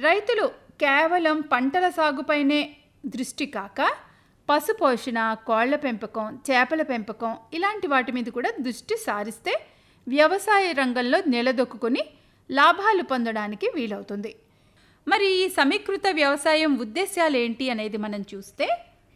రైతులు కేవలం పంటల సాగుపైనే దృష్టి కాక పశుపోషణ, కోళ్ల పెంపకం, చేపల పెంపకం ఇలాంటి వాటి మీద కూడా దృష్టి సారిస్తే వ్యవసాయ రంగంలో నిలదొక్కుని లాభాలు పొందడానికి వీలవుతుంది. మరి ఈ సమీకృత వ్యవసాయం ఉద్దేశాలు ఏంటి అనేది మనం చూస్తే,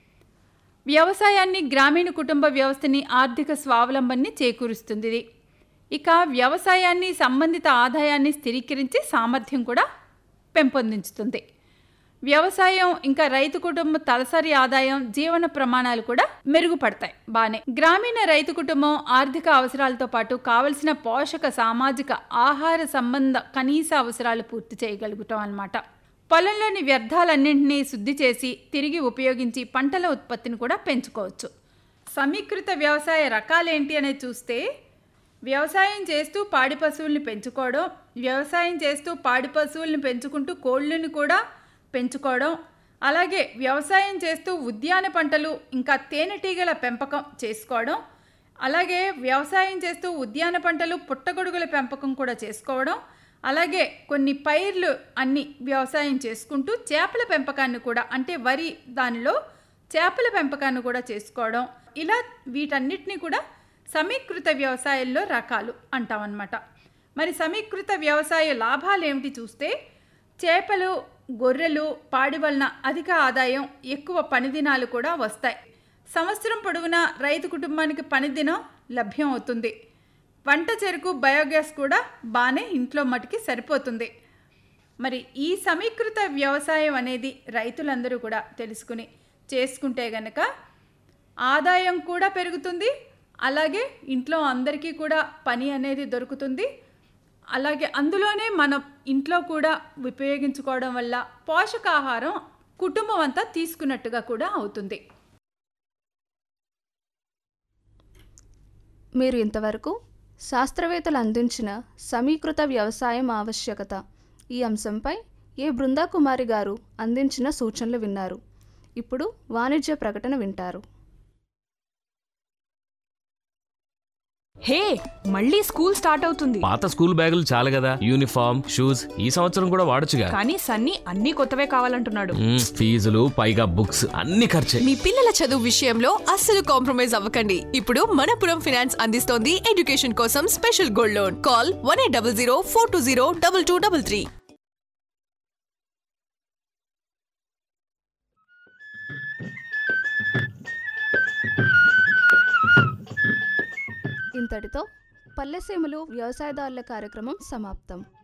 వ్యవసాయాన్ని గ్రామీణ కుటుంబ వ్యవస్థని ఆర్థిక స్వావలంబనని చేకూరుస్తుంది. ఇక వ్యవసాయాన్ని సంబంధిత ఆదాయాన్ని స్థిరీకరించి సామర్థ్యం కూడా పెంపొందించుతుంది. వ్యవసాయం ఇంకా రైతు కుటుంబ తలసరి ఆదాయం, జీవన ప్రమాణాలు కూడా మెరుగుపడతాయి. బానే గ్రామీణ రైతు కుటుంబం ఆర్థిక అవసరాలతో పాటు కావలసిన పోషక, సామాజిక, ఆహార సంబంధ కనీస అవసరాలు పూర్తి చేయగలుగుతాం అన్నమాట. పొలంలోని వ్యర్థాలన్నింటినీ శుద్ధి చేసి తిరిగి ఉపయోగించి పంటల ఉత్పత్తిని కూడా పెంచుకోవచ్చు. సమీకృత వ్యవసాయ రకాలేంటి అనేది చూస్తే, వ్యవసాయం చేస్తూ పాడి పశువుల్ని పెంచుకోవడం, వ్యవసాయం చేస్తూ పాడి పశువుల్ని పెంచుకుంటూ కోళ్ళని కూడా పెంచుకోవడం, అలాగే వ్యవసాయం చేస్తూ ఉద్యాన పంటలు ఇంకా తేనెటీగల పెంపకం చేసుకోవడం, అలాగే వ్యవసాయం చేస్తూ ఉద్యాన పంటలు, పుట్టగొడుగుల పెంపకం కూడా చేసుకోవడం, అలాగే కొన్ని పైర్లు అన్ని వ్యవసాయం చేసుకుంటూ చేపల పెంపకాన్ని కూడా, అంటే వరి దానిలో చేపల పెంపకాన్ని కూడా చేసుకోవడం, ఇలా వీటన్నిటినీ కూడా సమీకృత వ్యవసాయంలో రకాలు అంటామన్నమాట. మరి సమీకృత వ్యవసాయ లాభాలు ఏమిటి చూస్తే, చేపలు, గొర్రెలు, పాడి వలన అధిక ఆదాయం, ఎక్కువ పనిదినాలు కూడా వస్తాయి. సంవత్సరం పొడవునా రైతు కుటుంబానికి పనిదినం లభ్యం అవుతుంది. వంట చెరుకు, బయోగ్యాస్ కూడా బాగానే ఇంట్లో మటుకి సరిపోతుంది. మరి ఈ సమీకృత వ్యవసాయం అనేది రైతులందరూ కూడా తెలుసుకుని చేసుకుంటే గనక ఆదాయం కూడా పెరుగుతుంది, అలాగే ఇంట్లో అందరికీ కూడా పని అనేది దొరుకుతుంది. అలాగే అందులోనే మనం ఇంట్లో కూడా ఉపయోగించుకోవడం వల్ల పోషకాహారం కుటుంబం అంతా తీసుకున్నట్టుగా కూడా అవుతుంది. మీరు ఇంతవరకు శాస్త్రవేత్తలు అందించిన సమీకృత వ్యవసాయం ఆవశ్యకత ఈ అంశంపై ఏ బృందాకుమారి గారు అందించిన సూచనలు విన్నారు. ఇప్పుడు వాణిజ్య ప్రకటన వింటారు. హే, మళ్ళీ స్కూల్ స్టార్ట్ అవుతుంది. పాత స్కూల్ బ్యాగులు చాలు కదా, యూనిఫామ్, షూస్ ఈ సంవత్సరం కూడా వాడొచ్చుగా. కానీ సన్నీ అన్ని కొత్తవే కావాలంటున్నాడు. ఫీజులు పైగా బుక్స్ అన్ని ఖర్చే. మీ పిల్లల చదువు విషయంలో అస్సలు కాంప్రమైజ్ అవ్వకండి. ఇప్పుడు మనపురం ఫైనాన్స్ అందిస్తోంది ఎడ్యుకేషన్ కోసం స్పెషల్ గోల్డ్ లోన్. కాల్ 1800 420 2233. ఇంతటితో పల్లెసీమలు వ్యవసాయదారుల కార్యక్రమం సమాప్తం.